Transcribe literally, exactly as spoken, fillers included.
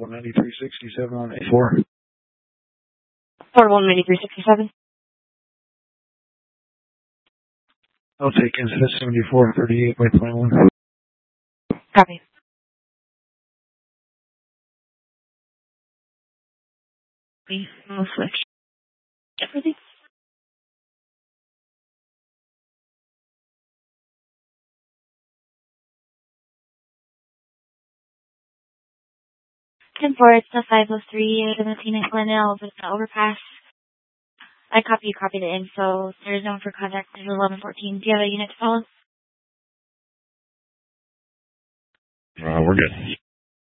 one ninety-three sixty-seven on A four. four one ninety-three sixty-seven. I'll take in seventy-four thirty-eight by twenty-one. Copy. Please, no switch. Everything. ten four, it's the five oh three, the Messina Glenelg with the overpass. I copy, you copy the info. There is no for contact. There's eleven fourteen. Do you have a unit to follow? Uh, we're good.